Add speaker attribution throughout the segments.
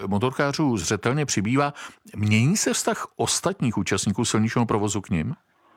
Speaker 1: motorkářů zřetelně přibývá. Mění se vztah ostatních účastníků silničního provozu k nim?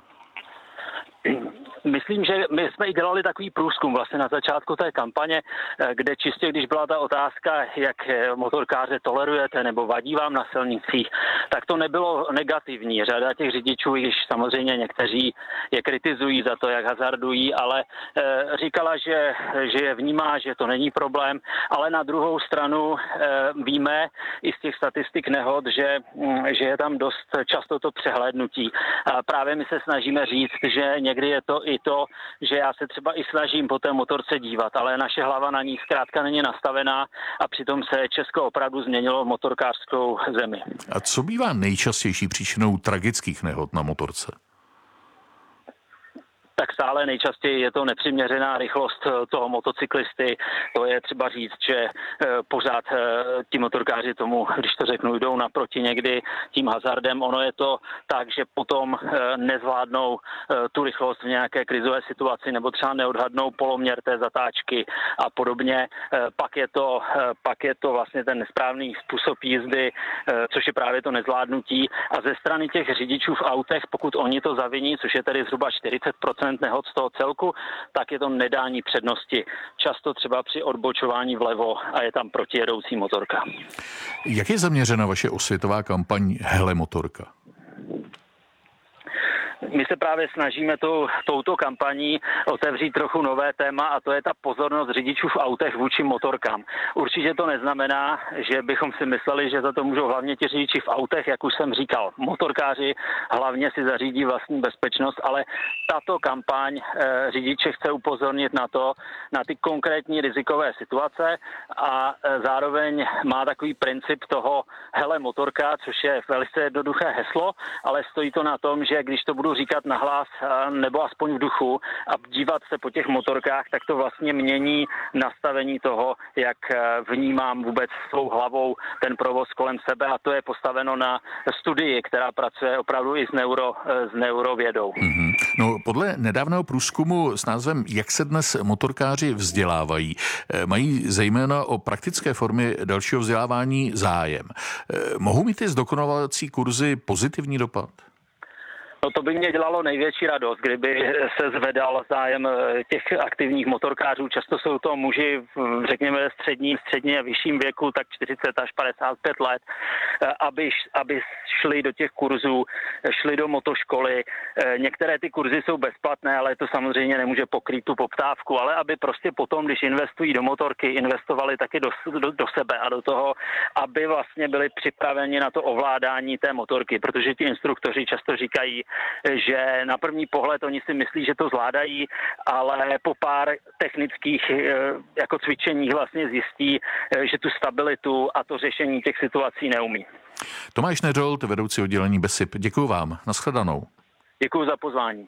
Speaker 2: Myslím, že my jsme i dělali takový průzkum vlastně na začátku té kampaně, kde čistě, když byla ta otázka, jak motorkáře tolerujete nebo vadí vám na silnicích, tak to nebylo negativní. Řada těch řidičů, i když samozřejmě někteří je kritizují za to, jak hazardují, ale říkala, že je vnímá, že to není problém, ale na druhou stranu víme i z těch statistik nehod, že je tam dost často to přehlédnutí. A právě my se snažíme říct, že někdy je to i to, že já se třeba i snažím po té motorce dívat, ale naše hlava na ní zkrátka není nastavená a přitom se Česko opravdu změnilo v motorkářskou zemi.
Speaker 1: A co bývá nejčastější příčinou tragických nehod na motorce?
Speaker 2: Tak stále nejčastěji je to nepřiměřená rychlost toho motocyklisty. To je třeba říct, že pořád ti motorkáři tomu, když to řeknu, jdou naproti někdy tím hazardem. Ono je to tak, že potom nezvládnou tu rychlost v nějaké krizové situaci nebo třeba neodhadnou poloměr té zatáčky a podobně. Pak je to vlastně ten nesprávný způsob jízdy, což je právě to nezvládnutí. A ze strany těch řidičů v autech, pokud oni to zaviní, což je tedy zhruba 40% nehod z toho celku, tak je to nedání přednosti. Často třeba při odbočování vlevo a je tam protijedoucí motorka.
Speaker 1: Jak je zaměřena vaše osvětová kampaň Hele motorka?
Speaker 2: My se právě snažíme touto kampaní otevřít trochu nové téma a to je ta pozornost řidičů v autech vůči motorkám. Určitě to neznamená, že bychom si mysleli, že za to můžou hlavně ti řidiči v autech, jak už jsem říkal. Motorkáři hlavně si zařídí vlastní bezpečnost, ale tato kampaň řidiče chce upozornit na ty konkrétní rizikové situace a zároveň má takový princip toho hele motorka, což je velice jednoduché heslo, ale stojí to na tom, že když to budu říkat nahlas nebo aspoň v duchu a dívat se po těch motorkách, tak to vlastně mění nastavení toho, jak vnímám vůbec svou hlavou ten provoz kolem sebe a to je postaveno na studii, která pracuje opravdu i s neurovědou.
Speaker 1: Mm-hmm. No, podle nedávného průzkumu s názvem Jak se dnes motorkáři vzdělávají, mají zejména o praktické formy dalšího vzdělávání zájem. Mohou mít ty zdokonalovací kurzy pozitivní dopad?
Speaker 2: No to by mě dělalo největší radost, kdyby se zvedal zájem těch aktivních motorkářů. Často jsou to muži, řekněme, střední a vyšším věku, tak 40 až 55 let, aby šli do těch kurzů, šli do motoškoly. Některé ty kurzy jsou bezplatné, ale to samozřejmě nemůže pokrýt tu poptávku, ale aby prostě potom, když investují do motorky, investovali taky do sebe a do toho, aby vlastně byli připraveni na to ovládání té motorky, protože ti instruktoři často říkají, že na první pohled oni si myslí, že to zvládají, ale po pár technických jako cvičeních vlastně zjistí, že tu stabilitu a to řešení těch situací neumí.
Speaker 1: Tomáš Neřolt, vedoucí oddělení BESIP. Děkuju vám. Nashledanou.
Speaker 2: Děkuju za pozvání.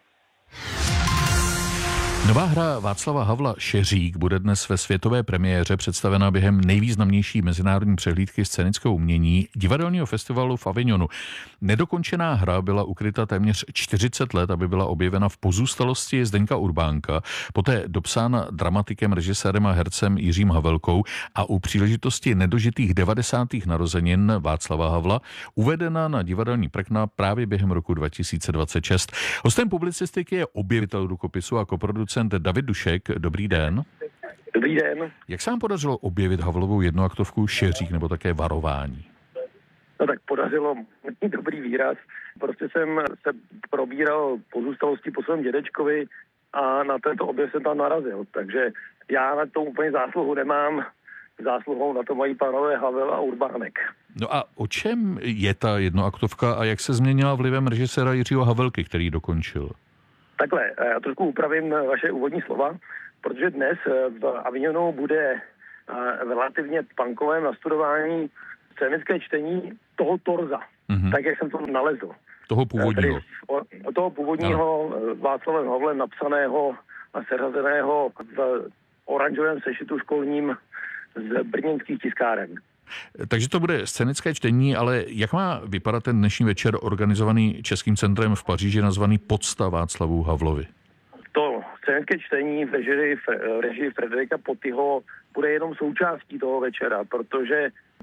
Speaker 1: Nová hra Václava Havla Šeřík bude dnes ve světové premiéře představena během nejvýznamnější mezinárodní přehlídky scénického umění divadelního festivalu v Avignonu. Nedokončená hra byla ukryta téměř 40 let, aby byla objevena v pozůstalosti Zdeňka Urbánka, poté dopsána dramatikem, režisérem a hercem Jiřím Havelkou a u příležitosti nedožitých 90. narozenin Václava Havla uvedena na divadelní prkna právě během roku 2026. Hostem publicistiky je objevitel rukopisu a koproducent David Dušek. Dobrý den.
Speaker 3: Dobrý den.
Speaker 1: Jak se vám podařilo objevit Havlovou jednoaktovku Šeřík nebo také Varování?
Speaker 3: No tak podařilo, dobrý výraz. Prostě jsem se probíral pozůstalosti po svém dědečkovi a na tento objev jsem tam narazil. Takže já na to úplně zásluhu nemám. Zásluhou na to mají pánové Havel a Urbánek.
Speaker 1: No a o čem je ta jednoaktovka a jak se změnila vlivem režiséra Jiřího Havelky, který dokončil?
Speaker 3: Takhle, já trošku upravím vaše úvodní slova, protože dnes v Avignonu bude v relativně punkovém nastudování scénické čtení toho torza, tak jak jsem to nalezl.
Speaker 1: Toho původního.
Speaker 3: Toho původního Václavem Havlem napsaného a seřazeného v oranžovém sešitu školním z brněnských tiskáren.
Speaker 1: Takže to bude scénické čtení, ale jak má vypadat ten dnešní večer organizovaný Českým centrem v Paříži nazvaný Pocta Václavu Havlovi?
Speaker 3: To scénické čtení v režii Frederika Potyho bude jenom součástí toho večera, protože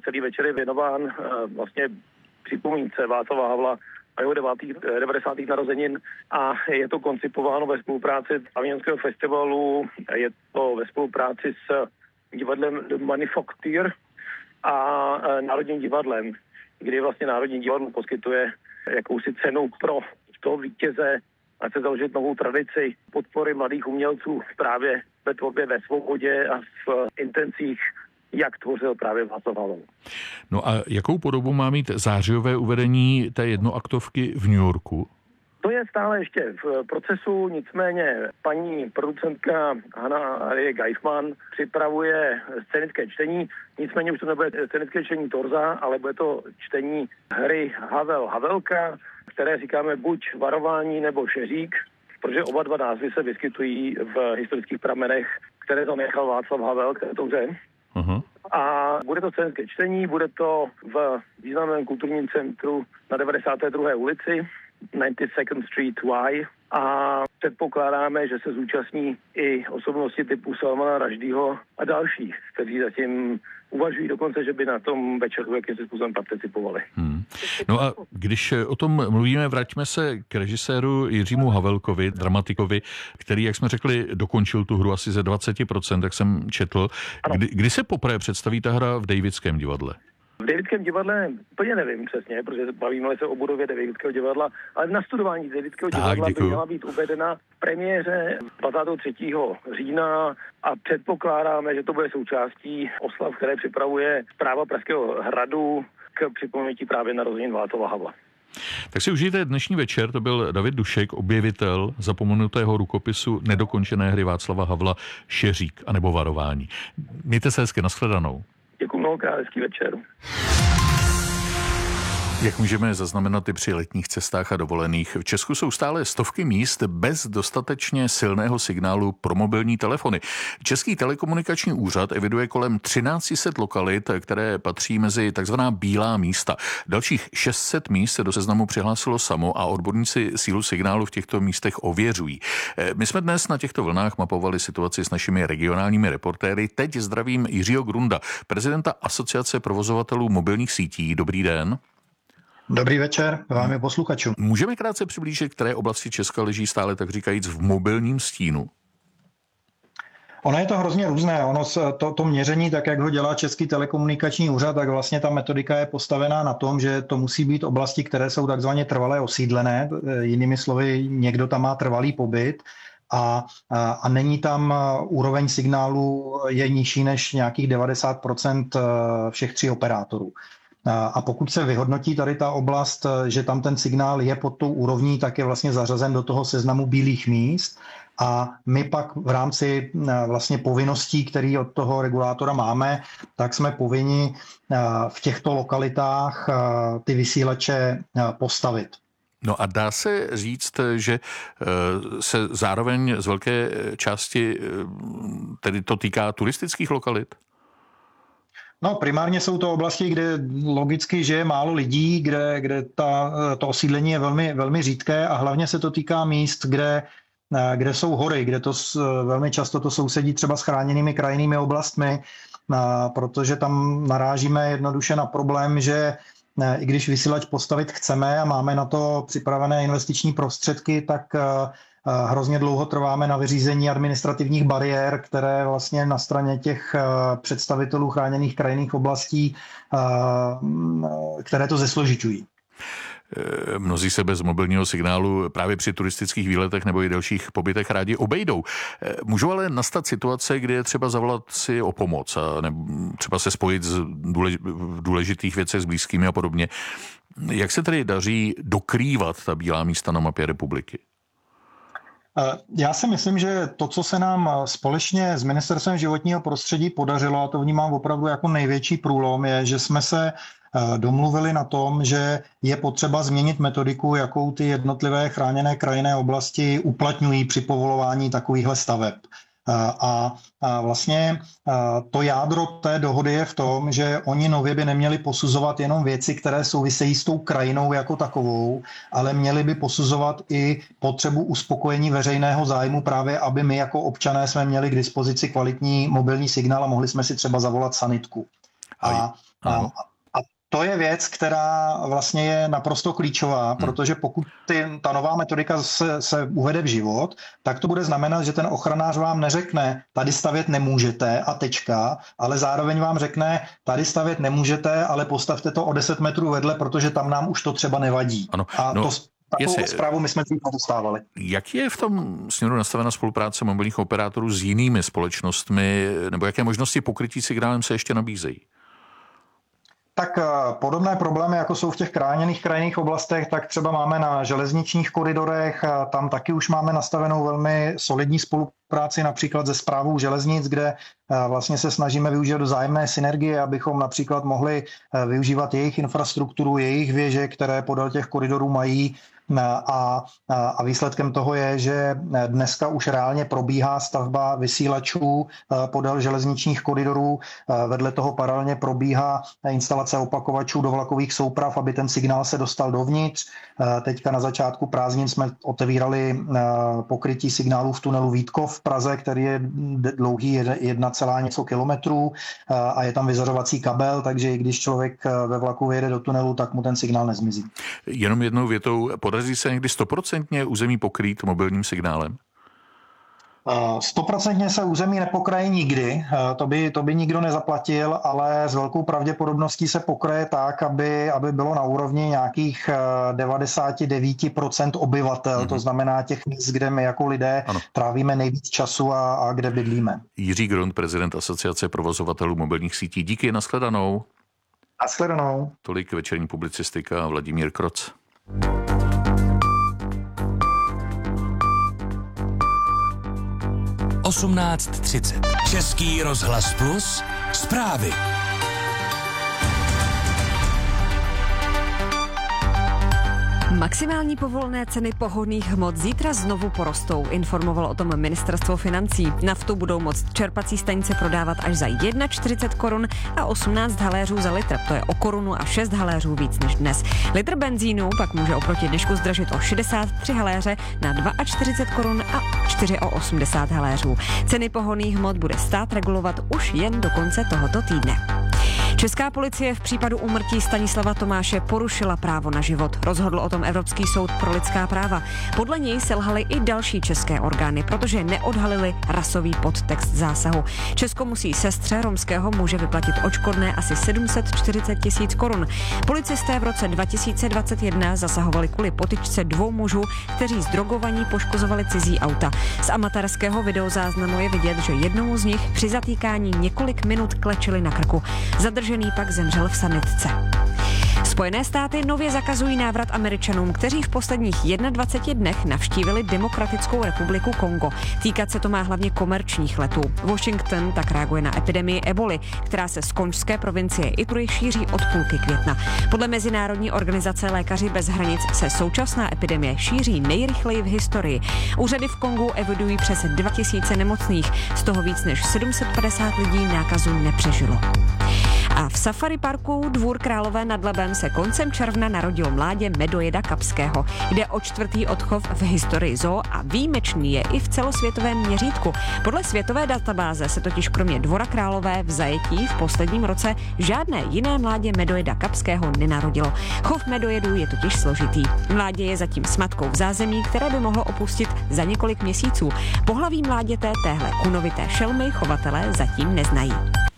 Speaker 3: celý večer je věnován vlastně připomínce Václava Havla a jeho 90. narozenin a je to koncipováno ve spolupráci Avignon festivalu, je to ve spolupráci s divadlem The Manufacture a Národním divadlem, kdy vlastně Národní divadlo poskytuje jakousi cenu pro toho vítěze a chce založit novou tradici podpory mladých umělců právě ve tvorbě ve svobodě a v intencích, jak tvořil právě Václav Havel.
Speaker 1: No a jakou podobu má mít zářijové uvedení té jednoaktovky v New Yorku?
Speaker 3: To je stále ještě v procesu, nicméně paní producentka Hanna-Marie Geifmann připravuje scénické čtení, nicméně už to nebude scénické čtení Torza, ale bude to čtení hry Havelka, které říkáme buď Varování nebo Šeřík, protože oba dva názvy se vyskytují v historických pramenech, které zanechal Václav Havel k této hře.
Speaker 1: Uh-huh.
Speaker 3: A bude to scénické čtení, bude to v významném kulturním centru na 92. ulici, 92nd Street Y, a předpokládáme, že se zúčastní i osobnosti typu Salmana Rushdieho a dalších, kteří zatím uvažují dokonce, že by na tom večeru jakým způsobem participovali.
Speaker 1: No a když o tom mluvíme, vraťme se k režiséru Jiřímu Havelkovi, dramatikovi, který, jak jsme řekli, dokončil tu hru asi ze 20%, jak jsem četl. Kdy se poprvé představí ta hra v Davidském divadle?
Speaker 3: V Davidském divadle úplně nevím přesně, protože bavíme se o budově Davidského divadla, ale na studování Davidského divadla by měla být uvedena v premiéře 23. října a předpokládáme, že to bude součástí oslav, které připravuje Správa Pražského hradu k připomenutí právě narozenin Václava Havla.
Speaker 1: Tak si užijte dnešní večer, to byl David Dušek, objevitel zapomenutého rukopisu nedokončené hry Václava Havla Šeřík anebo Varování. Mějte se hezky, nashledanou.
Speaker 3: Děkuji mnohokrát, hezký večer.
Speaker 1: Jak můžeme zaznamenat i při letních cestách a dovolených, v Česku jsou stále stovky míst bez dostatečně silného signálu pro mobilní telefony. Český telekomunikační úřad eviduje kolem 1300 lokalit, které patří mezi takzvaná bílá místa. Dalších 600 míst se do seznamu přihlásilo samo a odborníci sílu signálu v těchto místech ověřují. My jsme dnes na těchto vlnách mapovali situaci s našimi regionálními reportéry. Teď zdravím Jiřího Grunda, prezidenta Asociace provozovatelů mobilních sítí. Dobrý den.
Speaker 4: Dobrý večer vám i posluchačům.
Speaker 1: Můžeme krátce přiblížit, které oblasti Česka leží stále, tak říkajíc, v mobilním stínu?
Speaker 4: Ono je to hrozně různé. To měření, tak jak ho dělá Český telekomunikační úřad, tak vlastně ta metodika je postavená na tom, že to musí být oblasti, které jsou takzvaně trvale osídlené. Jinými slovy, někdo tam má trvalý pobyt a není tam úroveň signálu je nižší než nějakých 90% všech 3 operátorů. A pokud se vyhodnotí tady ta oblast, že tam ten signál je pod tou úrovní, tak je vlastně zařazen do toho seznamu bílých míst. A my pak v rámci vlastně povinností, které od toho regulátora máme, tak jsme povinni v těchto lokalitách ty vysílače postavit.
Speaker 1: No a dá se říct, že se zároveň z velké části tedy to týká turistických lokalit?
Speaker 4: No, primárně jsou to oblasti, kde logicky žije málo lidí, kde to osídlení je velmi, velmi řídké a hlavně se to týká míst, kde jsou hory, kde to velmi často to sousedí třeba s chráněnými krajinnými oblastmi, protože tam narážíme jednoduše na problém, že i když vysílač postavit chceme a máme na to připravené investiční prostředky, tak hrozně dlouho trváme na vyřízení administrativních bariér, které vlastně na straně těch představitelů chráněných krajinných oblastí, které to zesložiťují.
Speaker 1: Mnozí se bez mobilního signálu právě při turistických výletech nebo i dalších pobytech rádi obejdou. Můžou ale nastat situace, kdy je třeba zavolat si o pomoc a třeba se spojit v důležitých věcech s blízkými a podobně. Jak se tedy daří dokrývat ta bílá místa na mapě republiky?
Speaker 4: Já si myslím, že to, co se nám společně s Ministerstvem životního prostředí podařilo, a to vnímám opravdu jako největší průlom, je, že jsme se domluvili na tom, že je potřeba změnit metodiku, jakou ty jednotlivé chráněné krajinné oblasti uplatňují při povolování takovýchhle staveb. A vlastně to jádro té dohody je v tom, že oni nově by neměli posuzovat jenom věci, které souvisejí s tou krajinou jako takovou, ale měli by posuzovat i potřebu uspokojení veřejného zájmu právě, aby my jako občané jsme měli k dispozici kvalitní mobilní signál a mohli jsme si třeba zavolat sanitku. A A to je věc, která vlastně je naprosto klíčová, protože pokud ta nová metodika se uvede v život, tak to bude znamenat, že ten ochranář vám neřekne, tady stavět nemůžete a tečka, ale zároveň vám řekne, tady stavět nemůžete, ale postavte to o 10 metrů vedle, protože tam nám už to třeba nevadí.
Speaker 1: Ano,
Speaker 4: takovou zprávu my jsme dřív nedostávali.
Speaker 1: Jak je v tom směru nastavena spolupráce mobilních operátorů s jinými společnostmi, nebo jaké možnosti pokrytí signálem se ještě nabízejí?
Speaker 4: Tak podobné problémy, jako jsou v těch chráněných krajinných oblastech, tak třeba máme na železničních koridorech, tam taky už máme nastavenou velmi solidní spolupráci například se správou železnic, kde vlastně se snažíme využít do vzájemné synergie, abychom například mohli využívat jejich infrastrukturu, jejich věže, které podél těch koridorů mají. A výsledkem toho je, že dneska už reálně probíhá stavba vysílačů podél železničních koridorů. Vedle toho paralelně probíhá instalace opakovačů do vlakových souprav, aby ten signál se dostal dovnitř. Teďka na začátku prázdnin jsme otevírali pokrytí signálů v tunelu Vítkov v Praze, který je dlouhý 1, něco kilometrů a je tam vyzařovací kabel, takže i když člověk ve vlaku vyjede do tunelu, tak mu ten signál nezmizí.
Speaker 1: Jenom jednou větou, podaří se někdy 100% území pokrýt mobilním signálem?
Speaker 4: 100% se území nepokraje nikdy, to by nikdo nezaplatil, ale s velkou pravděpodobností se pokraje tak, aby bylo na úrovni nějakých 99% obyvatel, to znamená těch míst, kde my jako lidé trávíme nejvíc času a kde bydlíme.
Speaker 1: Jiří Grund, prezident Asociace provozovatelů mobilních sítí. Díky, nashledanou.
Speaker 4: Nashledanou.
Speaker 1: Tolik večerní publicistika a Vladimír Kroc.
Speaker 5: Český rozhlas Plus, zprávy.
Speaker 6: Maximální povolené ceny pohonných hmot zítra znovu porostou, informovalo o tom ministerstvo financí. Naftu budou moct čerpací stanice prodávat až za 41 korun a 18 haléřů za litr. To je o korunu a 6 haléřů víc než dnes. Litr benzínu pak může oproti dnešku zdražit o 63 haléře na 42 korun a 80 haléřů. Ceny pohonných hmot bude stát regulovat už jen do konce tohoto týdne. Česká policie v případu úmrtí Stanislava Tomáše porušila právo na život. Rozhodl o tom Evropský soud pro lidská práva. Podle něj selhaly i další české orgány, protože neodhalili rasový podtext zásahu. Česko musí sestře romského muže vyplatit odškodné asi 740 000 korun. Policisté v roce 2021 zasahovali kvůli potyčce 2 mužů, kteří zdrogovaní poškozovali cizí auta. Z amatérského videozáznamu je vidět, že jednomu z nich při zatýkání několik minut klečeli na krku. Zadržený pak zemřel v sanitce. Spojené státy nově zakazují návrat Američanům, kteří v posledních 21 dnech navštívili Demokratickou republiku Kongo. Týkat se to má hlavně komerčních letů. Washington tak reaguje na epidemii eboli, která se z konžské provincie Ituri šíří od půlky května. Podle Mezinárodní organizace Lékaři bez hranic se současná epidemie šíří nejrychleji v historii. Úřady v Kongu evidují přes 2000 nemocných, z toho víc než 750 lidí nákazu nepřežilo. A v safari parku Dvůr Králové nad Labem se koncem června narodilo mládě medojeda kapského. Jde o 4. odchov v historii zoo a výjimečný je i v celosvětovém měřítku. Podle světové databáze se totiž kromě Dvora Králové v zajetí v posledním roce žádné jiné mládě medojeda kapského nenarodilo. Chov medojedů je totiž složitý. Mládě je zatím s matkou v zázemí, které by mohlo opustit za několik měsíců. Pohlaví mláděte téhle kunovité šelmy chovatelé zatím neznají.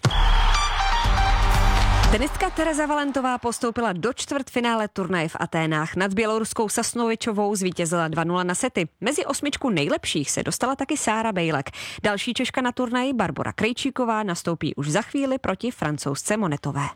Speaker 6: Tenistka Tereza Valentová postoupila do čtvrtfinále turnaje v Aténách. Nad běloruskou Sasnovičovou zvítězila 2-0 na sety. Mezi 8 nejlepších se dostala taky Sára Bejlek. Další Češka na turnaji Barbora Krejčíková nastoupí už za chvíli proti Francouzce Monetové.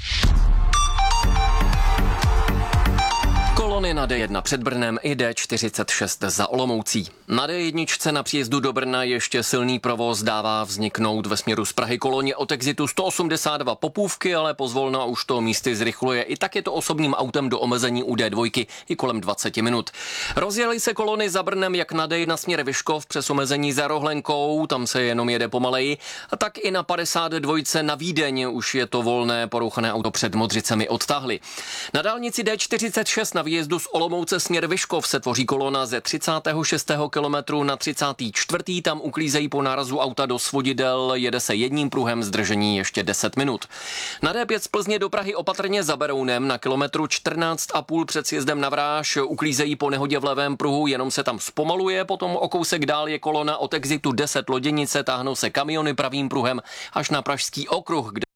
Speaker 7: Kolony na D1 před Brnem i D46 za Olomoucí. Na D1 na příjezdu do Brna ještě silný provoz dává vzniknout ve směru z Prahy koloně od exitu 182 Popůvky, ale pozvolna už to místy zrychluje. I tak je to osobním autem do omezení u D2 i kolem 20 minut. Rozjeli se kolony za Brnem jak na D1 směr Vyškov přes omezení za Rohlenkou, tam se jenom jede pomaleji, a tak i na 52 na Vídeň už je to volné, porouchané auto před Modřicemi odtáhli. Na dálnici D46 na výjezdu přejezdu z Olomouce směr Vyškov se tvoří kolona ze 36. kilometru na 34. Tam uklízejí po nárazu auta do svodidel, jede se jedním pruhem, zdržení ještě 10 minut. Na D5 z Plzně do Prahy opatrně za Berounem na kilometru 14,5 před sjezdem na Vráž uklízejí po nehodě v levém pruhu, jenom se tam zpomaluje, potom o kousek dál je kolona od exitu 10 Loděnice, táhnou se kamiony pravým pruhem až na Pražský okruh, kde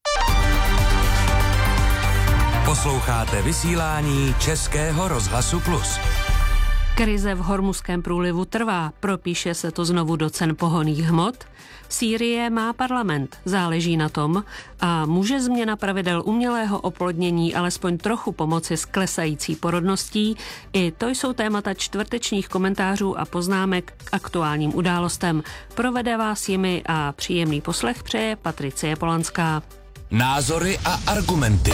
Speaker 5: Posloucháte vysílání Českého rozhlasu Plus.
Speaker 8: Krize v Hormuzském průlivu trvá, propíše se to znovu do cen pohonných hmot. Sýrie má parlament, záleží na tom, a může změna pravidel umělého oplodnění alespoň trochu pomoci s klesající porodností. I to jsou témata čtvrtečních komentářů a poznámek k aktuálním událostem. Provede vás jimi a příjemný poslech přeje Patricie Polanská.
Speaker 5: Názory a argumenty.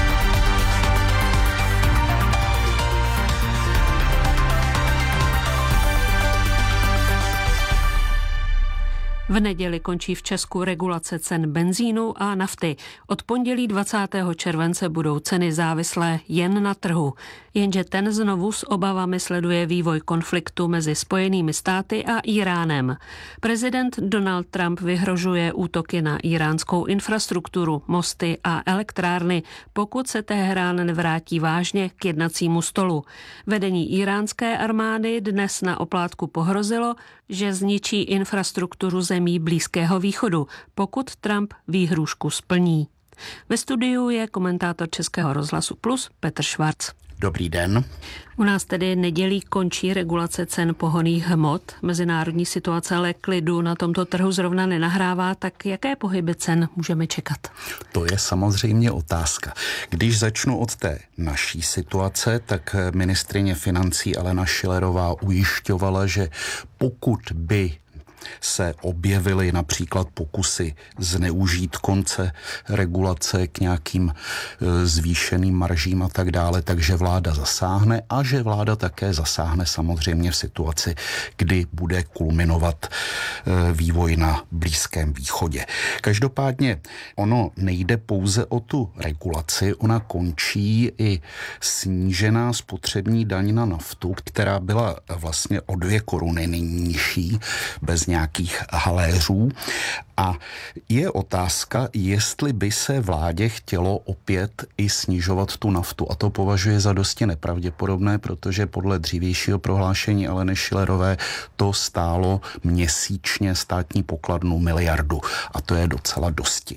Speaker 8: V neděli končí v Česku regulace cen benzínu a nafty. Od pondělí 20. července budou ceny závislé jen na trhu. Jenže ten znovu s obavami sleduje vývoj konfliktu mezi Spojenými státy a Íránem. Prezident Donald Trump vyhrožuje útoky na íránskou infrastrukturu, mosty a elektrárny, pokud se Teherán nevrátí vážně k jednacímu stolu. Vedení íránské armády dnes na oplátku pohrozilo, že zničí infrastrukturu zemí Blízkého východu, pokud Trump výhrůžku splní. Ve studiu je komentátor Českého rozhlasu Plus Petr Švarc.
Speaker 9: Dobrý den.
Speaker 8: U nás tedy nedělí končí regulace cen pohonných hmot. Mezinárodní situace ale klidu na tomto trhu zrovna nenahrává, tak jaké pohyby cen můžeme čekat?
Speaker 9: To je samozřejmě otázka. Když začnu od té naší situace, tak ministryně financí Alena Schillerová ujišťovala, že pokud by se objevily například pokusy zneužít konce regulace k nějakým zvýšeným maržím a tak dále, takže vláda zasáhne a že vláda také zasáhne samozřejmě v situaci, kdy bude kulminovat vývoj na Blízkém východě. Každopádně ono nejde pouze o tu regulaci, ona končí i snížená spotřební daň na naftu, která byla vlastně o 2 koruny nižší, bez nějakých haléřů. A je otázka, jestli by se vládě chtělo opět i snižovat tu naftu. A to považuje za dosti nepravděpodobné, protože podle dřívějšího prohlášení Aleny Schillerové to stálo měsíčně státní pokladnu 1 miliardu. A to je docela dosti.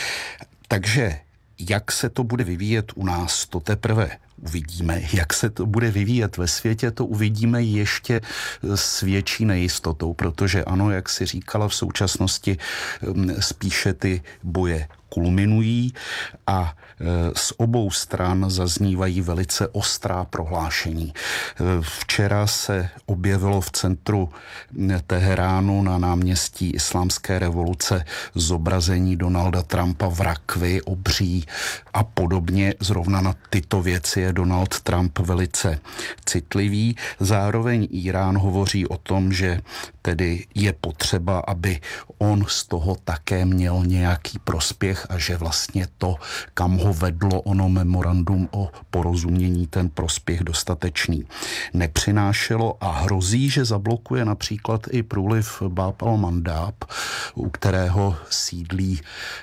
Speaker 9: Takže jak se to bude vyvíjet u nás, to teprve uvidíme. Jak se to bude vyvíjet ve světě, to uvidíme ještě s větší nejistotou, protože ano, jak si říkala, v současnosti spíše ty boje kulminují a z obou stran zaznívají velice ostrá prohlášení. Včera se objevilo v centru Teheránu na náměstí Islámské revoluce zobrazení Donalda Trumpa v rakvi, obří a podobně. Zrovna na tyto věci je Donald Trump velice citlivý. Zároveň Írán hovoří o tom, že tedy je potřeba, aby on z toho také měl nějaký prospěch a že vlastně to, kam ho vedlo ono memorandum o porozumění, ten prospěch dostatečný nepřinášelo a hrozí, že zablokuje například i průliv Bab al-Mandab, u kterého sídlí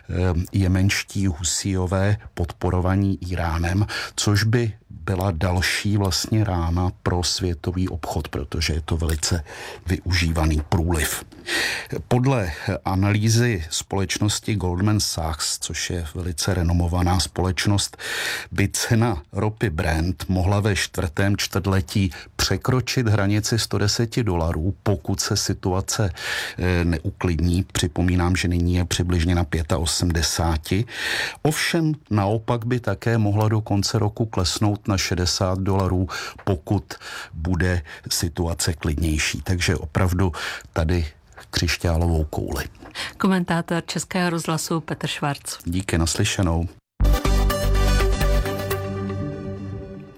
Speaker 9: jemenští husíové podporovaní Íránem, což by byla další vlastně rána pro světový obchod, protože je to velice využívaný průliv. Podle analýzy společnosti Goldman Sachs, což je velice renomovaná společnost, by cena ropy Brent mohla ve 4. čtvrtletí překročit hranici $110, pokud se situace neuklidní. Připomínám, že nyní je přibližně na 85. Ovšem naopak by také mohla do konce roku klesnout na $60, pokud bude situace klidnější. Takže opravdu tady křišťálovou kouli.
Speaker 8: Komentátor Českého rozhlasu Petr Švarc.
Speaker 9: Díky, naslyšenou.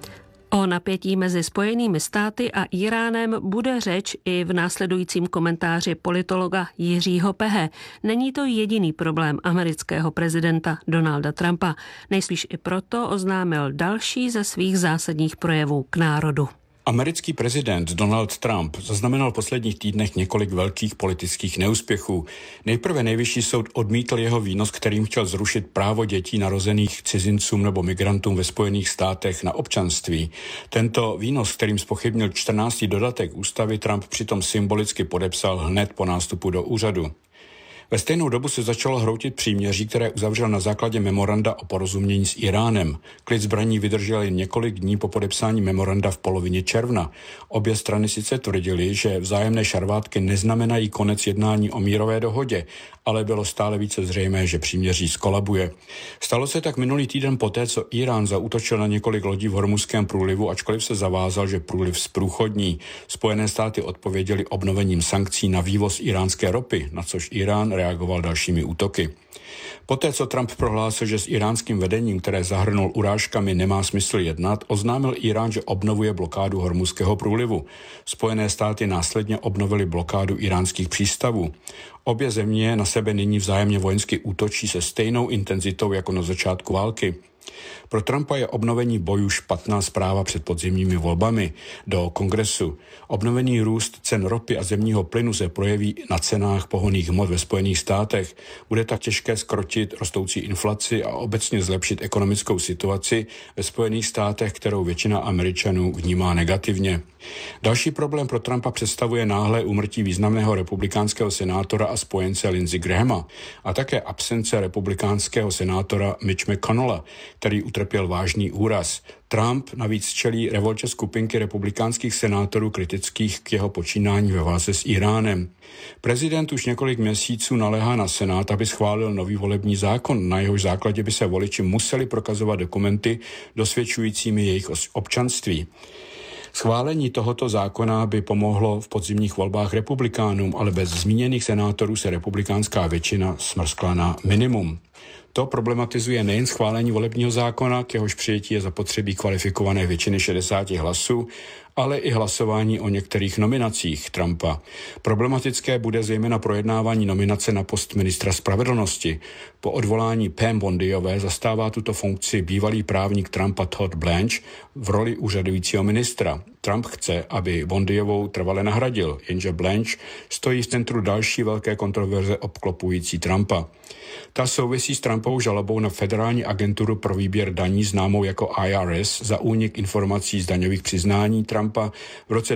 Speaker 8: O napětí mezi Spojenými státy a Íránem bude řeč i v následujícím komentáři politologa Jiřího Pehe. Není to jediný problém amerického prezidenta Donalda Trumpa. Nejspíš i proto oznámil další ze svých zásadních projevů k národu.
Speaker 10: Americký prezident Donald Trump zaznamenal v posledních týdnech několik velkých politických neúspěchů. Nejprve nejvyšší soud odmítl jeho výnos, kterým chtěl zrušit právo dětí narozených cizincům nebo migrantům ve Spojených státech na občanství. Tento výnos, kterým zpochybnil 14. dodatek ústavy, Trump přitom symbolicky podepsal hned po nástupu do úřadu. Ve stejnou dobu se začalo hroutit příměří, které uzavřel na základě memoranda o porozumění s Íránem. Klid zbraní vydržel jen několik dní po podepsání memoranda v polovině června. Obě strany sice tvrdily, že vzájemné šarvátky neznamenají konec jednání o mírové dohodě, ale bylo stále více zřejmé, že příměří skolabuje. Stalo se tak minulý týden poté, co Írán zaútočil na několik lodí v Hormuzském průlivu, ačkoliv se zavázal, že průliv zprůchodní. Spojené státy odpověděly obnovením sankcí na vývoz íránské ropy, na což Írán reagoval dalšími útoky. Poté, co Trump prohlásil, že s iránským vedením, které zahrnul urážkami, nemá smysl jednat, oznámil Írán, že obnovuje blokádu Hormuzského průlivu. Spojené státy následně obnovily blokádu iránských přístavů. Obě země na sebe nyní vzájemně vojensky útočí se stejnou intenzitou jako na začátku války. Pro Trumpa je obnovení bojů špatná zpráva před podzimními volbami do kongresu. Obnovený růst cen ropy a zemního plynu se projeví na cenách pohonných hmot ve Spojených státech. Bude tak těžké zkrotit rostoucí inflaci a obecně zlepšit ekonomickou situaci ve Spojených státech, kterou většina Američanů vnímá negativně. Další problém pro Trumpa představuje náhlé úmrtí významného republikánského senátora a spojence Lindsey Grahama a také absence republikánského senátora Mitch McConnella, který utrpěl vážný úraz. Trump navíc čelí revoltě skupinky republikánských senátorů kritických k jeho počínání ve válce s Íránem. Prezident už několik měsíců naléhá na Senát, aby schválil nový volební zákon, na jehož základě by se voliči museli prokazovat dokumenty dosvědčujícími jejich občanství. Schválení tohoto zákona by pomohlo v podzimních volbách republikánům, ale bez zmíněných senátorů se republikánská většina smrskla na minimum. To problematizuje nejen schválení volebního zákona, k jehož přijetí je zapotřebí kvalifikované většiny 60 hlasů, ale i hlasování o některých nominacích Trumpa. Problematické bude zejména projednávání nominace na post ministra spravedlnosti. Po odvolání Pam Bondiové zastává tuto funkci bývalý právník Trumpa Todd Blanche v roli úřadujícího ministra. Trump chce, aby Bondiovou trvale nahradil, jenže Blanche stojí v centru další velké kontroverze obklopující Trumpa. Ta souvisí s Trumpovou žalobou na Federální agenturu pro výběr daní známou jako IRS za únik informací z daňových přiznání Trumpa v roce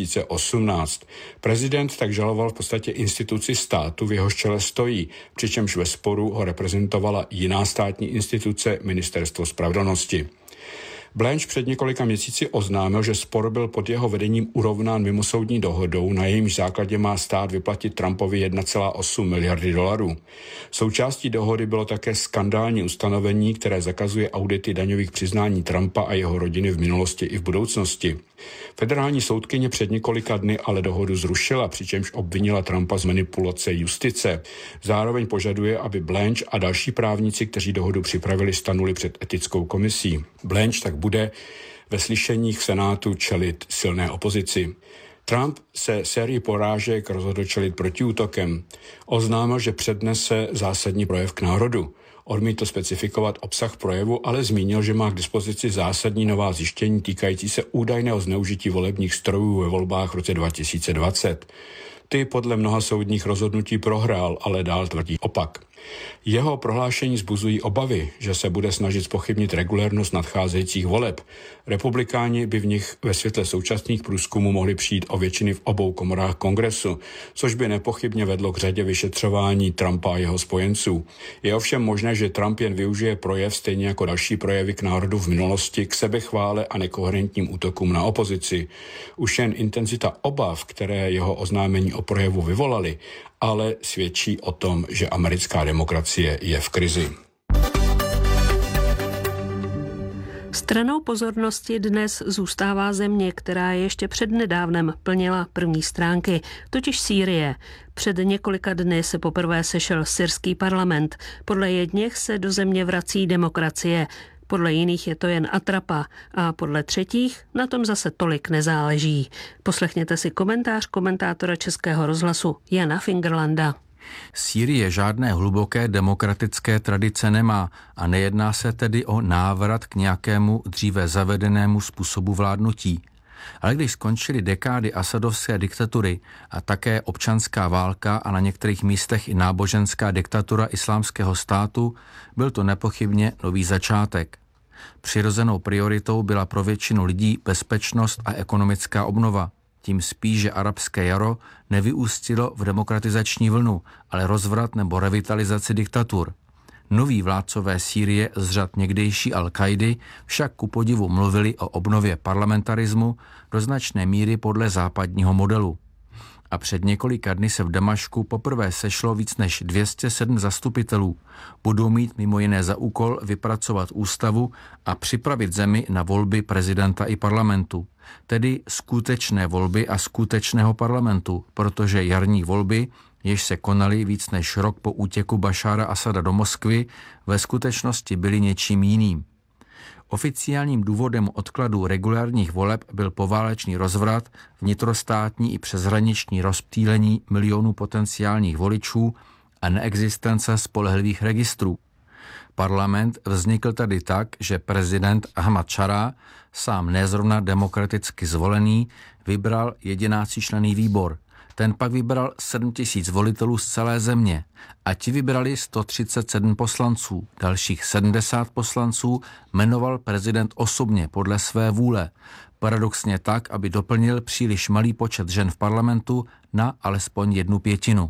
Speaker 10: 2018. Prezident tak žaloval v podstatě instituci státu, v jehož čele stojí, přičemž ve sporu ho reprezentovala jiná státní instituce, Ministerstvo spravedlnosti. Blanche před několika měsíci oznámil, že spor byl pod jeho vedením urovnán mimosoudní dohodou, na jejímž základě má stát vyplatit Trumpovi 1,8 miliardy dolarů. Součástí dohody bylo také skandální ustanovení, které zakazuje audity daňových přiznání Trumpa a jeho rodiny v minulosti i v budoucnosti. Federální soudkyně před několika dny ale dohodu zrušila, přičemž obvinila Trumpa z manipulace justice. Zároveň požaduje, aby Blanche a další právníci, kteří dohodu připravili, stanuli před etickou komisí. Blanche tak bude ve slyšeních v Senátu čelit silné opozici. Trump se sérii porážek rozhodl čelit protiútokem. Oznámil, že přednese zásadní projev k národu. Odmítl specifikovat obsah projevu, ale zmínil, že má k dispozici zásadní nová zjištění týkající se údajného zneužití volebních strojů ve volbách v roce 2020. Ty podle mnoha soudních rozhodnutí prohrál, ale dál tvrdí opak. Jeho prohlášení vzbuzují obavy, že se bude snažit zpochybnit regulérnost nadcházejících voleb. Republikáni by v nich ve světle současných průzkumů mohli přijít o většiny v obou komorách kongresu, což by nepochybně vedlo k řadě vyšetřování Trumpa a jeho spojenců. Je ovšem možné, že Trump jen využije projev stejně jako další projevy k národu v minulosti k sebechvále a nekoherentním útokům na opozici. Už jen intenzita obav, které jeho oznámení o projevu vyvolaly, ale svědčí o tom, že americká demokracie je v krizi.
Speaker 8: Stranou pozornosti dnes zůstává země, která ještě přednedávnem plnila první stránky, totiž Sýrie. Před několika dny se poprvé sešel syrský parlament. Podle jedněch se do země vrací demokracie. Podle jiných je to jen atrapa a podle třetích na tom zase tolik nezáleží. Poslechněte si komentář komentátora Českého rozhlasu Jana Fingerlanda.
Speaker 11: Sýrie žádné hluboké demokratické tradice nemá a nejedná se tedy o návrat k nějakému dříve zavedenému způsobu vládnutí. Ale když skončily dekády asadovské diktatury a také občanská válka a na některých místech i náboženská diktatura islámského státu, byl to nepochybně nový začátek. Přirozenou prioritou byla pro většinu lidí bezpečnost a ekonomická obnova. Tím spíš, že arabské jaro nevyústilo v demokratizační vlnu, ale rozvrat nebo revitalizaci diktatur. Noví vládcové Sýrie z řad někdejší Al-Kaidy však ku podivu mluvili o obnově parlamentarismu do značné míry podle západního modelu. A před několika dny se v Damašku poprvé sešlo víc než 207 zastupitelů. Budou mít mimo jiné za úkol vypracovat ústavu a připravit zemi na volby prezidenta i parlamentu. Tedy skutečné volby a skutečného parlamentu, protože jarní volby, jež se konaly víc než rok po útěku Bašára Asada do Moskvy, ve skutečnosti byly něčím jiným. Oficiálním důvodem odkladu regulárních voleb byl poválečný rozvrat, vnitrostátní i přeshraniční rozptýlení milionů potenciálních voličů a neexistence spolehlivých registrů. Parlament vznikl tady tak, že prezident Ahmad Šará, sám nezrovna demokraticky zvolený, vybral 11členný výbor. Ten pak vybral 7 000 volitelů z celé země a ti vybrali 137 poslanců. Dalších 70 poslanců jmenoval prezident osobně podle své vůle. Paradoxně tak, aby doplnil příliš malý počet žen v parlamentu na alespoň 1/5.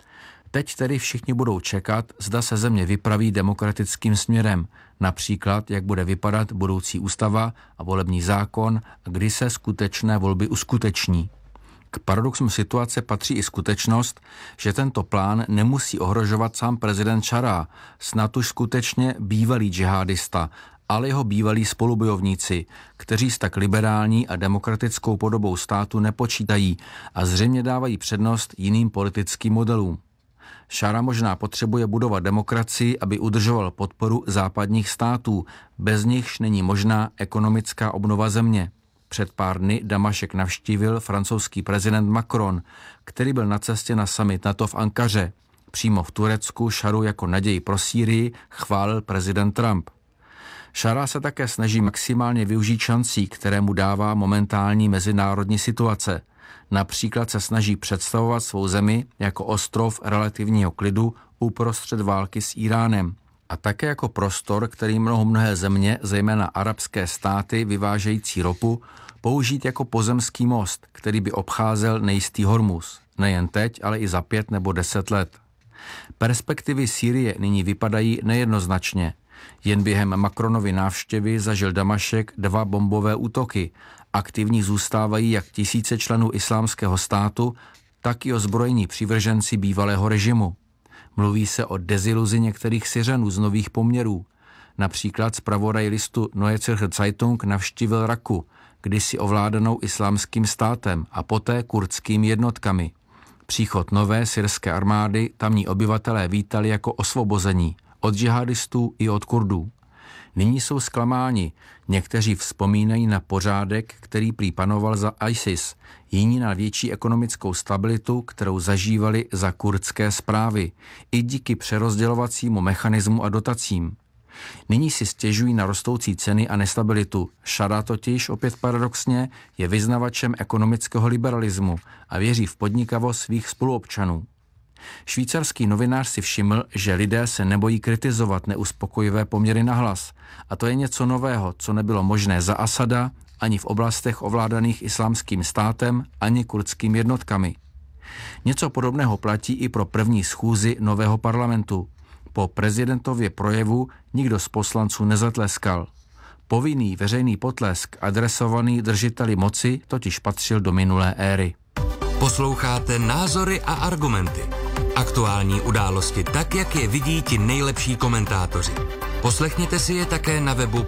Speaker 11: Teď tedy všichni budou čekat, zda se země vypraví demokratickým směrem, například jak bude vypadat budoucí ústava a volební zákon a kdy se skutečné volby uskuteční. K paradoxům situace patří i skutečnost, že tento plán nemusí ohrožovat sám prezident Šará, snad už skutečně bývalý džihadista, ale jeho bývalí spolubojovníci, kteří s tak liberální a demokratickou podobou státu nepočítají a zřejmě dávají přednost jiným politickým modelům. Šara možná potřebuje budovat demokracii, aby udržoval podporu západních států, bez nichž není možná ekonomická obnova země. Před pár dny Damašek navštívil francouzský prezident Macron, který byl na cestě na summit NATO v Ankaře. Přímo v Turecku Šaru jako naději pro Sýrii chválil prezident Trump. Šara se také snaží maximálně využít šancí, které mu dává momentální mezinárodní situace. Například se snaží představovat svou zemi jako ostrov relativního klidu uprostřed války s Iránem. A také jako prostor, který mnohé země, zejména arabské státy vyvážející ropu, použít jako pozemský most, který by obcházel nejistý Hormuz. Nejen teď, ale i za 5 nebo 10 let. Perspektivy Sýrie nyní vypadají nejednoznačně. Jen během Macronovy návštěvy zažil Damašek 2 bombové útoky. Aktivní zůstávají jak tisíce členů islámského státu, tak i ozbrojení přivrženci bývalého režimu. Mluví se o deziluzi některých Syřanů z nových poměrů. Například zpravodaj listu Neue Zürcher Zeitung navštívil Raku, kdysi ovládanou islámským státem a poté kurdskými jednotkami. Příchod nové syrské armády tamní obyvatelé vítali jako osvobození od džihadistů i od Kurdů. Nyní jsou zklamáni. Někteří vzpomínají na pořádek, který prý panoval za ISIS, jiní na větší ekonomickou stabilitu, kterou zažívali za kurdské správy, i díky přerozdělovacímu mechanismu a dotacím. Nyní si stěžují na rostoucí ceny a nestabilitu. Šara totiž, opět paradoxně, je vyznavačem ekonomického liberalismu a věří v podnikavost svých spoluobčanů. Švýcarský novinář si všiml, že lidé se nebojí kritizovat neuspokojivé poměry nahlas. A to je něco nového, co nebylo možné za Asada, ani v oblastech ovládaných islámským státem, ani kurdskými jednotkami. Něco podobného platí i pro první schůzi nového parlamentu. Po prezidentově projevu nikdo z poslanců nezatleskal. Povinný veřejný potlesk adresovaný držiteli moci totiž patřil do minulé éry.
Speaker 5: Posloucháte Názory a argumenty. Aktuální události tak, jak je vidí ti nejlepší komentátoři. Poslechněte si je také na webu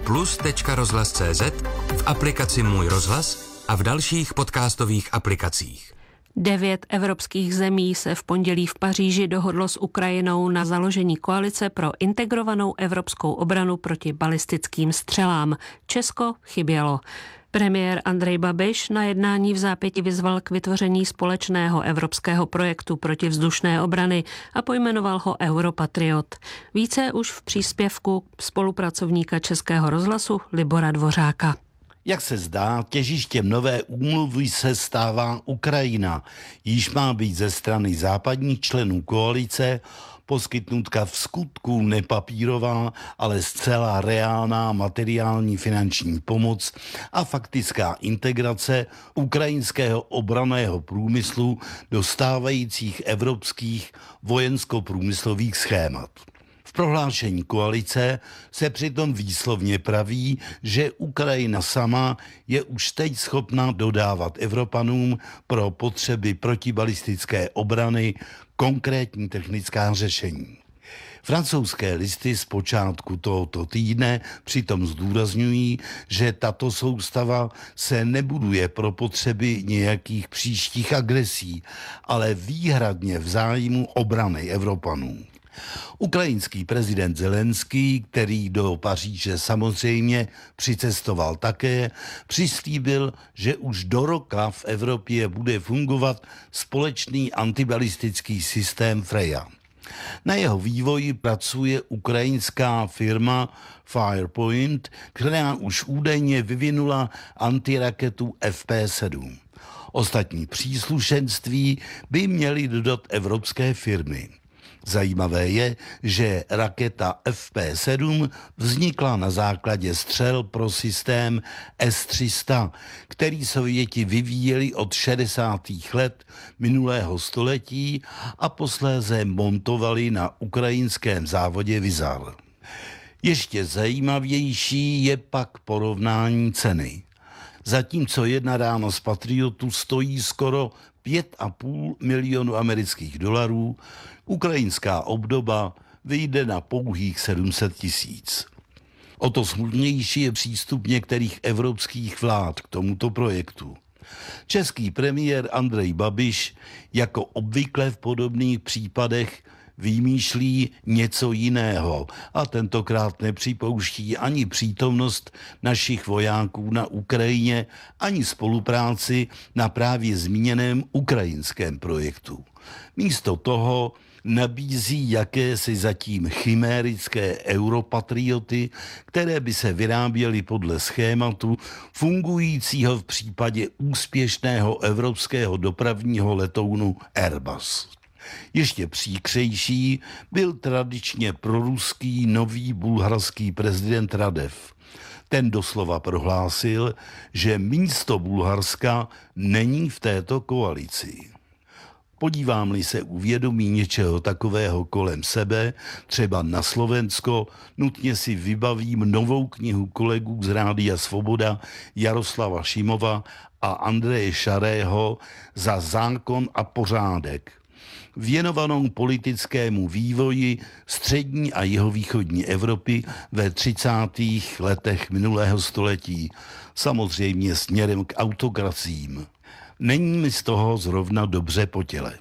Speaker 5: plus.rozhlas.cz, v aplikaci Můj rozhlas a v dalších podcastových aplikacích.
Speaker 8: 9 evropských zemí se v pondělí v Paříži dohodlo s Ukrajinou na založení koalice pro integrovanou evropskou obranu proti balistickým střelám. Česko chybělo. Premiér Andrej Babiš na jednání vzápětí vyzval k vytvoření společného evropského projektu protivzdušné obrany a pojmenoval ho Europatriot. Více už v příspěvku spolupracovníka Českého rozhlasu Libora Dvořáka.
Speaker 12: Jak se zdá, těžištěm nové úmluvy se stává Ukrajina, jíž má být ze strany západních členů koalice poskytnutka v skutku nepapírová, ale zcela reálná materiální finanční pomoc a faktická integrace ukrajinského obranného průmyslu do stávajících evropských vojensko-průmyslových schémat. V prohlášení koalice se přitom výslovně praví, že Ukrajina sama je už teď schopna dodávat Evropanům pro potřeby protibalistické obrany konkrétní technická řešení. Francouzské listy z počátku tohoto týdne přitom zdůrazňují, že tato soustava se nebuduje pro potřeby nějakých příštích agresí, ale výhradně v zájmu obrany Evropanů. Ukrajinský prezident Zelenský, který do Paříže samozřejmě přicestoval také, přislíbil, že už do roka v Evropě bude fungovat společný antibalistický systém Freya. Na jeho vývoji pracuje ukrajinská firma Firepoint, která už údajně vyvinula antiraketu FP7. Ostatní příslušenství by měly dodat evropské firmy. Zajímavé je, že raketa FP7 vznikla na základě střel pro systém S-300, který Sověti vyvíjeli od 60. let minulého století a posléze montovali na ukrajinském závodě Vizar. Ještě zajímavější je pak porovnání ceny. Zatímco jedna rána z Patriotu stojí skoro 5,5 milionu amerických dolarů, ukrajinská obdoba vyjde na pouhých 700 tisíc. O to smutnější je přístup některých evropských vlád k tomuto projektu. Český premiér Andrej Babiš, jako obvykle v podobných případech, vymýšlí něco jiného a tentokrát nepřipouští ani přítomnost našich vojáků na Ukrajině, ani spolupráci na právě zmíněném ukrajinském projektu. Místo toho nabízí jakési zatím chimérické europatrioty, které by se vyráběly podle schématu fungujícího v případě úspěšného evropského dopravního letounu Airbus. Ještě příkřejší byl tradičně proruský nový bulharský prezident Radev. Ten doslova prohlásil, že místo Bulharska není v této koalici. Podívám-li se uvědomí něčeho takového kolem sebe, třeba na Slovensko, nutně si vybavím novou knihu kolegů z Rádia Svoboda Jaroslava Šimova a Andreje Šarého Za zákon a pořádek, věnovanou politickému vývoji střední a jihovýchodní Evropy ve 30. letech minulého století, samozřejmě směrem k autokracím. Není mi z toho zrovna dobře po těle.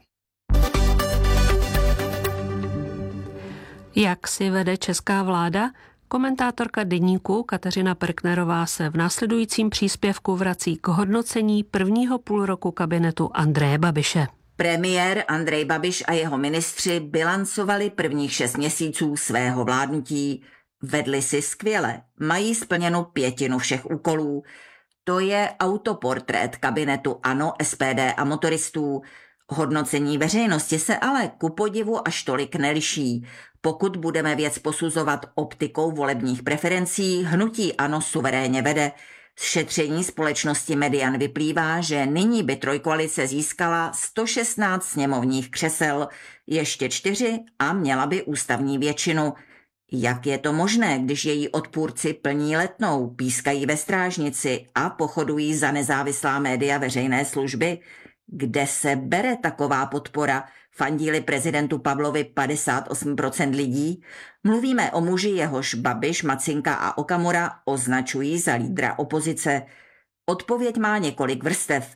Speaker 8: Jak si vede česká vláda? Komentátorka Deníku Kateřina Perknerová se v následujícím příspěvku vrací k hodnocení prvního půlroku kabinetu Andreje Babiše.
Speaker 13: Premiér Andrej Babiš a jeho ministři bilancovali prvních 6 měsíců svého vládnutí. Vedli si skvěle, mají splněnu 1/5 všech úkolů. To je autoportrét kabinetu ANO, SPD a motoristů. Hodnocení veřejnosti se ale ku podivu až tolik neliší. Pokud budeme věc posuzovat optikou volebních preferencí, hnutí ANO suverénně vede. Z šetření společnosti Median vyplývá, že nyní by trojkoalice získala 116 sněmovních křesel, ještě 4 a měla by ústavní většinu. Jak je to možné, když její odpůrci plní Letnou, pískají ve Strážnici a pochodují za nezávislá média veřejné služby? Kde se bere taková podpora? Fandí-li prezidentu Pavlovi 58% lidí? Mluvíme o muži, jehož Babiš, Macinka a Okamura označují za lídra opozice. Odpověď má několik vrstev.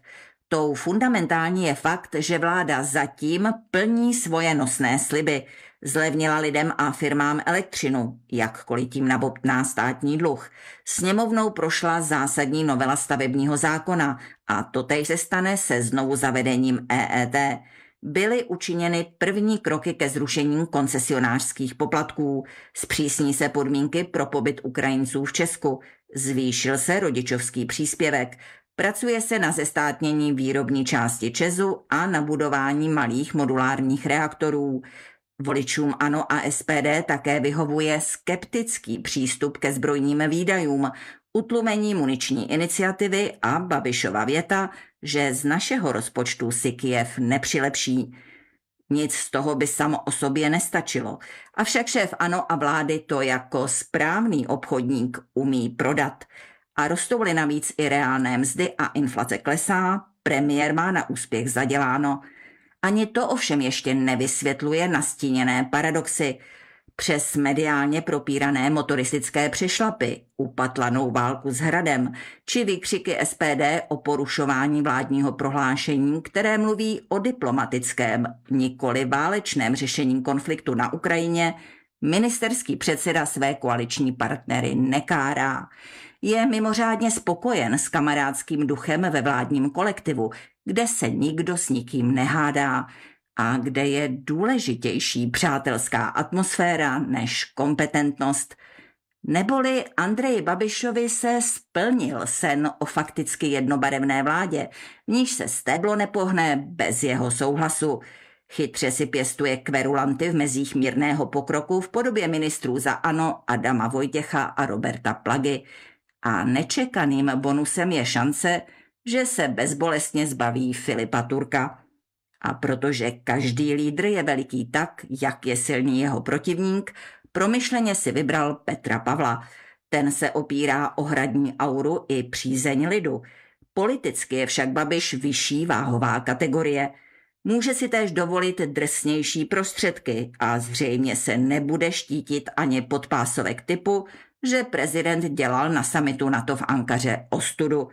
Speaker 13: Tou fundamentální je fakt, že vláda zatím plní svoje nosné sliby. Zlevnila lidem a firmám elektřinu, jakkoliv tím nabobtná státní dluh. Sněmovnou prošla zásadní novela stavebního zákona a totéž se stane se znovu zavedením EET. Byly učiněny první kroky ke zrušení koncesionářských poplatků. Zpřísní se podmínky pro pobyt Ukrajinců v Česku. Zvýšil se rodičovský příspěvek. Pracuje se na zestátnění výrobní části ČEZu a na budování malých modulárních reaktorů. Voličům ANO a SPD také vyhovuje skeptický přístup ke zbrojním výdajům, utlumení muniční iniciativy a Babišova věta, že z našeho rozpočtu si Kyjev nepřilepší. Nic z toho by samo o sobě nestačilo, avšak šéf ANO a vlády to jako správný obchodník umí prodat. A rostou-li navíc i reálné mzdy a inflace klesá, premiér má na úspěch zaděláno. Ani to ovšem ještě nevysvětluje nastíněné paradoxy. Přes mediálně propírané motoristické přešlapy, upatlanou válku s Hradem, či výkřiky SPD o porušování vládního prohlášení, které mluví o diplomatickém, nikoli válečném řešení konfliktu na Ukrajině, ministerský předseda své koaliční partnery nekárá. Je mimořádně spokojen s kamarádským duchem ve vládním kolektivu, kde se nikdo s nikým nehádá a kde je důležitější přátelská atmosféra než kompetentnost. Neboli Andreji Babišovi se splnil sen o fakticky jednobarevné vládě, v níž se stéblo nepohne bez jeho souhlasu. Chytře si pěstuje kverulanty v mezích mírného pokroku v podobě ministrů za ANO Adama Vojtěcha a Roberta Plagy. A nečekaným bonusem je šance, že se bezbolestně zbaví Filipa Turka. A protože každý lídr je veliký tak, jak je silný jeho protivník, promyšleně si vybral Petra Pavla. Ten se opírá o hradní auru i přízeň lidu. Politicky je však Babiš vyšší váhová kategorie. Může si též dovolit drsnější prostředky a zřejmě se nebude štítit ani podpásovek typu, že prezident dělal na summitu NATO v Ankaře ostudu.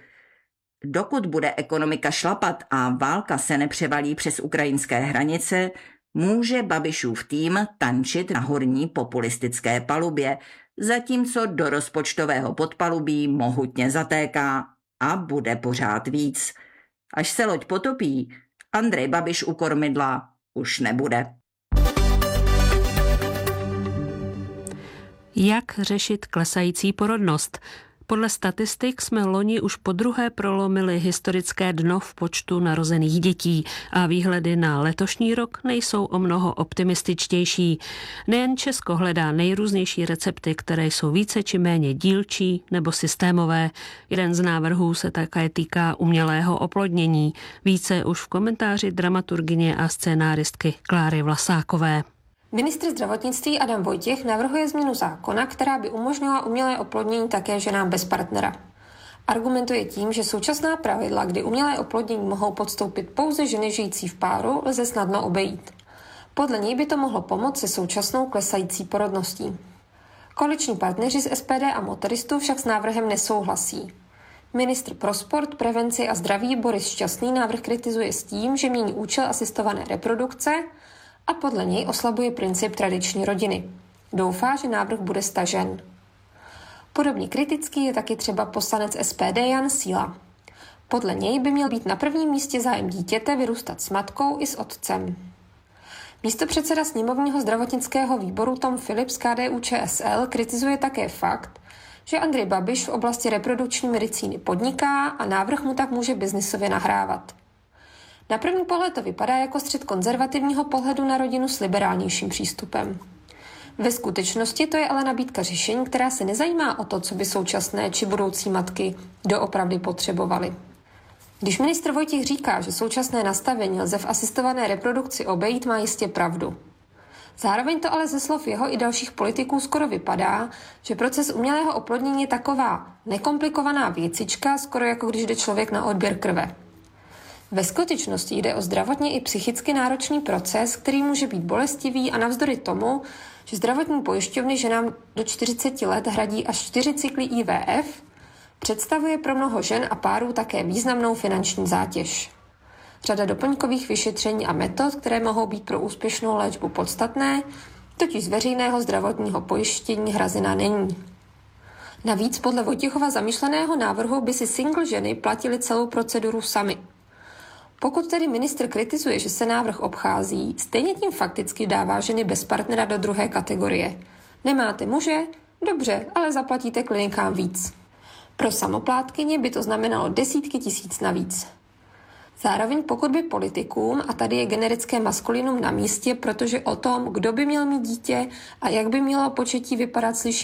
Speaker 13: Dokud bude ekonomika šlapat a válka se nepřevalí přes ukrajinské hranice, může Babišův tým tančit na horní populistické palubě, zatímco do rozpočtového podpalubí mohutně zatéká a bude pořád víc. Až se loď potopí, Andrej Babiš u kormidla už nebude.
Speaker 8: Jak řešit klesající porodnost? Podle statistik jsme loni už podruhé prolomili historické dno v počtu narozených dětí a výhledy na letošní rok nejsou o mnoho optimističtější. Nejen Česko hledá nejrůznější recepty, které jsou více či méně dílčí nebo systémové. Jeden z návrhů se také týká umělého oplodnění. Více už v komentáři dramaturgyně a scénáristky Kláry Vlasákové.
Speaker 14: Ministr zdravotnictví Adam Vojtěch navrhuje změnu zákona, která by umožnila umělé oplodnění také ženám bez partnera. Argumentuje tím, že současná pravidla, kdy umělé oplodnění mohou podstoupit pouze ženy žijící v páru, lze snadno obejít. Podle něj by to mohlo pomoct se současnou klesající porodností. Koaliční partneři z SPD a motoristů však s návrhem nesouhlasí. Ministr pro sport, prevenci a zdraví Boris Šťastný návrh kritizuje s tím, že mění účel asistované reprodukce a podle něj oslabuje princip tradiční rodiny. Doufá, že návrh bude stažen. Podobně kritický je taky třeba poslanec SPD Jan Síla. Podle něj by měl být na prvním místě zájem dítěte vyrůstat s matkou i s otcem. Místopředseda sněmovního zdravotnického výboru Tom Filip z KDU-ČSL kritizuje také fakt, že Andrej Babiš v oblasti reprodukční medicíny podniká a návrh mu tak může biznisově nahrávat. Na první pohled to vypadá jako střet konzervativního pohledu na rodinu s liberálnějším přístupem. Ve skutečnosti to je ale nabídka řešení, která se nezajímá o to, co by současné či budoucí matky doopravdy potřebovaly. Když ministr Vojtěch říká, že současné nastavení lze v asistované reprodukci obejít, má jistě pravdu. Zároveň to ale ze slov jeho i dalších politiků skoro vypadá, že proces umělého oplodnění je taková nekomplikovaná věcička, skoro jako když jde člověk na odběr krve. Ve skutečnosti jde o zdravotně i psychicky náročný proces, který může být bolestivý a navzdory tomu, že zdravotní pojišťovny ženám do 40 let hradí až 4 cykly IVF, představuje pro mnoho žen a párů také významnou finanční zátěž. Řada doplňkových vyšetření a metod, které mohou být pro úspěšnou léčbu podstatné, totiž z veřejného zdravotního pojištění hrazena není. Navíc podle Vojtěchova zamýšleného návrhu by si single ženy platily celou proceduru sami. Pokud tedy ministr kritizuje, že se návrh obchází, stejně tím fakticky dává ženy bez partnera do druhé kategorie. Nemáte muže? Dobře, ale zaplatíte klinikám víc. Pro samoplátkyně by to znamenalo desítky tisíc navíc. Zároveň pokud by politikům, a tady je generické maskulinum na místě, protože o tom, kdo by měl mít dítě a jak by mělo početí vypadat, slyší